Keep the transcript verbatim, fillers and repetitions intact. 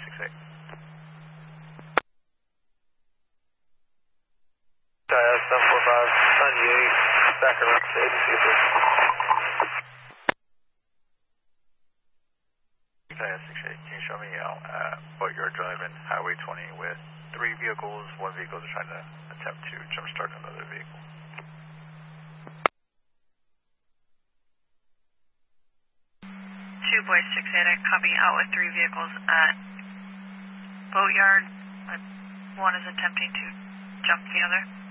six eight. Uh, seven four five, ninety-eight, back around to eighty-two. Uh, six eight, can you show me uh, uh, what you're driving Highway twenty with three vehicles? One vehicle is trying to attempt to jump start another vehicle. Two boys, six eight, I copy out with three vehicles at Boatyard. One is attempting to jump the other.